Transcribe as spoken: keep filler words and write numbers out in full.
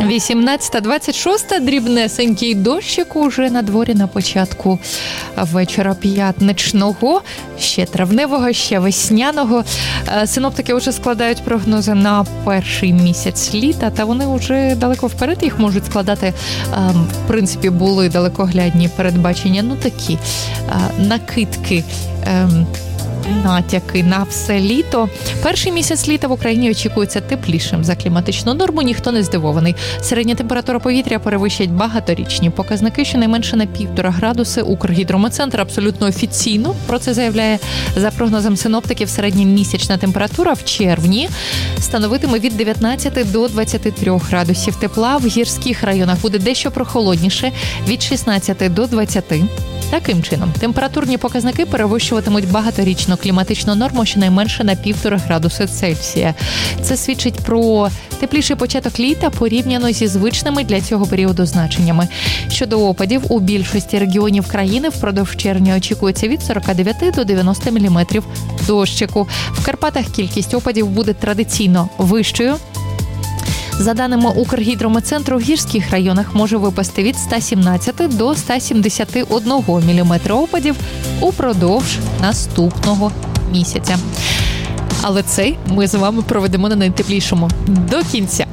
вісімнадцята двадцять шість, дрібнесенький дощик уже на дворі на початку вечора п'ятничного, ще травневого, ще весняного. Синоптики вже складають прогнози на перший місяць літа, та вони вже далеко вперед їх можуть складати. В принципі, були далекоглядні передбачення, ну такі накидки, натяки на все літо. Перший місяць літа в Україні очікується теплішим за кліматичну норму, ніхто не здивований. Середня температура повітря перевищить багаторічні показники, щонайменше на півтора градуси. Укргідрометцентр абсолютно офіційно про це заявляє. За прогнозом синоптиків, середня місячна температура в червні становитиме від дев'ятнадцяти до двадцяти трьох градусів тепла. В гірських районах буде дещо прохолодніше – від шістнадцяти до двадцяти. Таким чином, температурні показники перевищуватимуть багаторічну кліматичну норму щонайменше на півтора градуси Цельсія. Це свідчить про тепліший початок літа порівняно зі звичними для цього періоду значеннями. Щодо опадів, у більшості регіонів країни впродовж червня очікується від сорока дев'яти до дев'яноста міліметрів дощику. В Карпатах кількість опадів буде традиційно вищою. За даними Укргідрометцентру, в гірських районах може випасти від ста сімнадцяти до ста сімдесяти одного міліметра опадів упродовж наступного місяця. Але цей ми з вами проведемо на найтеплішому до кінця.